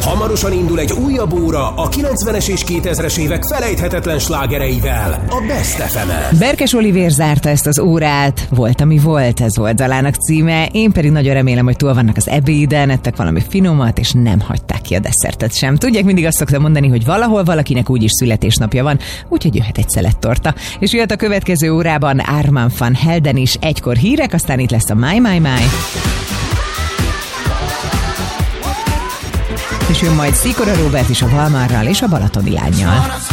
Hamarosan indul egy újabb óra a 90-es és 2000-es évek felejthetetlen slágereivel, a Best FM-en. Berkes Olivér zárta ezt az órát, volt, ami volt, ez volt dalának címe. Én pedig nagyon remélem, hogy túl vannak az ebéden, ettek valami finomat, és nem hagyták ki a desszertet sem. Tudják, mindig azt szoktam mondani, hogy valahol valakinek úgyis születésnapja van, úgyhogy jöhet egy szelettorta. És jöhet a következő órában Armand van Helden is, egykor hírek, aztán itt lesz a My. És jön majd Szikora Róbert is a Valmarral és a Balatoni Lánnyal.